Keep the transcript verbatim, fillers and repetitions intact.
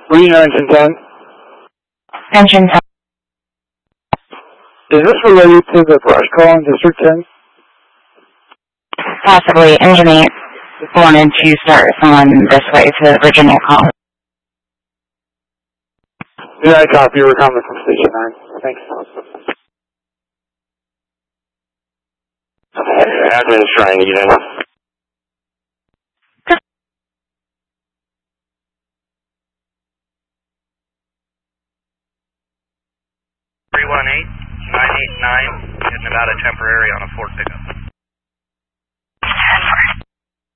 Reno Engine ten. Engine ten. Is this related to the brush call in District ten? Possibly. Engine eight wanted to start someone this way to Virginia call. Yeah, I copy. We're coming from Station nine. Thanks. Admin's trying to get in. three one eight, nine eight nine, in Nevada temporary on a Ford pickup.